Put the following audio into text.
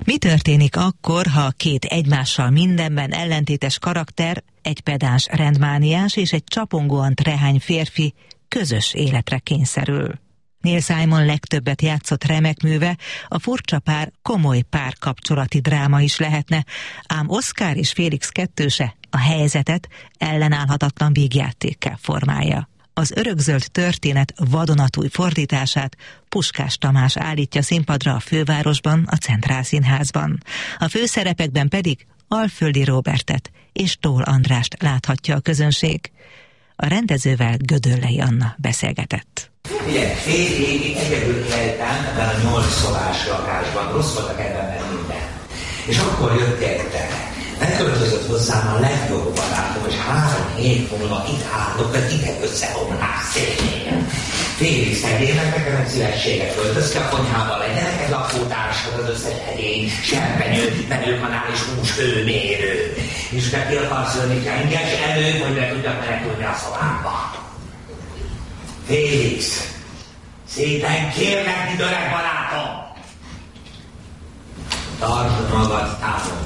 Mi történik akkor, ha két egymással mindenben ellentétes karakter, egy pedáns rendmániás és egy csapongóan trehány férfi közös életre kényszerül? Neil Simon legtöbbet játszott remek műve, a furcsa pár komoly párkapcsolati dráma is lehetne, ám Oscar és Félix kettőse a helyzetet ellenállhatatlan vígjátékká formálja. Az örökzöld történet vadonatúj fordítását Puskás Tamás állítja színpadra a fővárosban, a Centrál Színházban. A főszerepekben pedig Alföldi Róbertet és Tóth Andrást láthatja a közönség. A rendezővel Gödöllei Anna beszélgetett. Ugye, fél évig egyedül éltem ebben a 8 szobás lakásban, rossz voltak ebben minden. És akkor jött érte. Beköltözött hozzám a legjobb barátom, és 3 hét múlva itt állok, az ideg összeomlás szélén. Félig szegénynek nekem egy szívességet költözte a konyhába, legyenek egy lakótársad az összes edény, serpenyő, menőkanál és hús hőmérő. És te ki akarsz jönni csenges előtt, hogy le tudjak menekülni a szobámba. Félix, szépen kérlek, mint öreg barátom! Tartsd magad távol